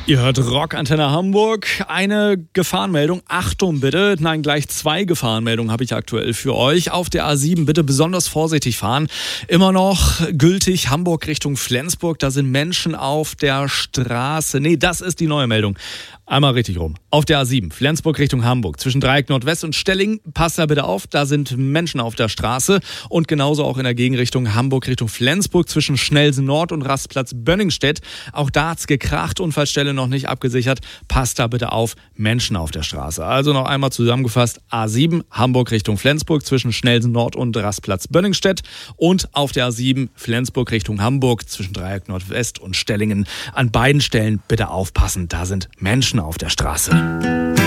Ihr hört Rockantenne Hamburg. Eine Gefahrenmeldung. Achtung bitte. Nein, gleich 2 Gefahrenmeldungen habe ich aktuell für euch. Auf der A7 bitte besonders vorsichtig fahren. Immer noch gültig Hamburg Richtung Flensburg. Da sind Menschen auf der Straße. Nee, das ist die neue Meldung. Einmal richtig rum. Auf der A7, Flensburg Richtung Hamburg, zwischen Dreieck Nordwest und Stellingen. Passt da bitte auf, da sind Menschen auf der Straße. Und genauso auch in der Gegenrichtung Hamburg Richtung Flensburg, zwischen Schnelsen Nord und Rastplatz Bönningstedt. Auch da hat's gekracht, Unfallstelle noch nicht abgesichert. Passt da bitte auf, Menschen auf der Straße. Also noch einmal zusammengefasst, A7, Hamburg Richtung Flensburg, zwischen Schnelsen Nord und Rastplatz Bönningstedt. Und auf der A7, Flensburg Richtung Hamburg, zwischen Dreieck Nordwest und Stellingen. An beiden Stellen bitte aufpassen, da sind Menschen auf der Straße.